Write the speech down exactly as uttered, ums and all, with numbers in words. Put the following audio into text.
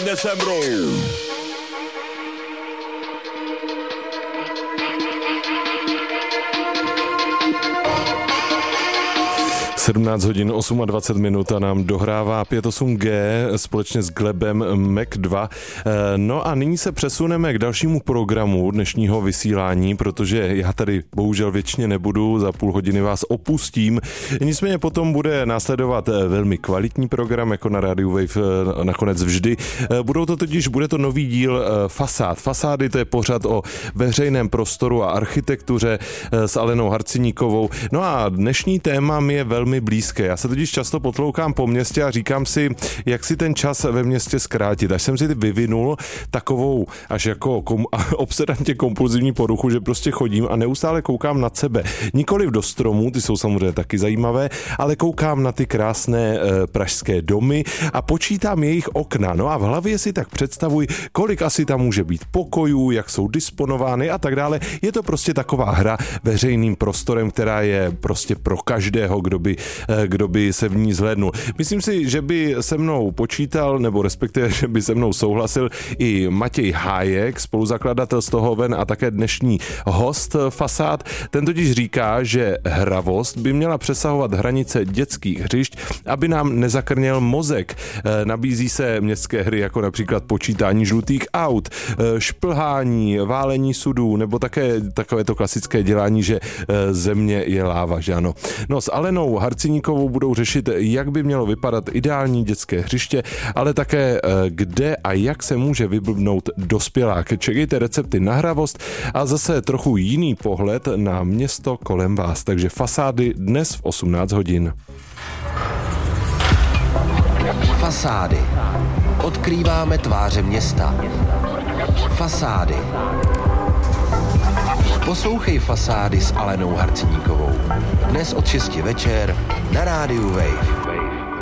odnesem roll. sedmnáct hodin dvacet osm minut a nám dohrává pět osm G společně s Glebem Mac dva. No a nyní se přesuneme k dalšímu programu dnešního vysílání, protože já tady bohužel věčně nebudu, za půl hodiny vás opustím. Nicméně potom bude následovat velmi kvalitní program, jako na Radio Wave nakonec vždy. Budou to totiž, bude to nový díl Fasád. Fasády, to je pořad o veřejném prostoru a architektuře s Alenou Harciníkovou. No a dnešní téma mi je velmi blízké. Já se totiž často potloukám po městě a říkám si, jak si ten čas ve městě zkrátit. Až jsem si vyvinul takovou až jako kom, obsedantně kompulzivní poruchu, že prostě chodím a neustále koukám nad sebe. Nikoliv do stromů, ty jsou samozřejmě taky zajímavé, ale koukám na ty krásné e, pražské domy a počítám jejich okna. No a v hlavě si tak představuj, kolik asi tam může být pokojů, jak jsou disponovány a tak dále. Je to prostě taková hra veřejným prostorem, která je prostě pro každého, kdo by kdo by se v ní zhlédnul. Myslím si, že by se mnou počítal, nebo respektive, že by se mnou souhlasil i Matěj Hájek, spoluzakladatel Stohoven a také dnešní host Fasád. Ten totiž říká, že hravost by měla přesahovat hranice dětských hřišť, aby nám nezakrněl mozek. Nabízí se městské hry jako například počítání žlutých aut, šplhání, válení sudů, nebo také takové to klasické dělání, že země je láva, že ano. No s Alenou Harciníkovou budou řešit, jak by mělo vypadat ideální dětské hřiště, ale také kde a jak se může vyblbnout dospělák. Čekejte recepty na hravost a zase trochu jiný pohled na město kolem vás. Takže Fasády dnes v osmnáct hodin. Fasády. Odkrýváme tváře města. Fasády. Poslouchej Fasády s Alenou Harciníkovou. Dnes od šesti večer na rádiu Wave.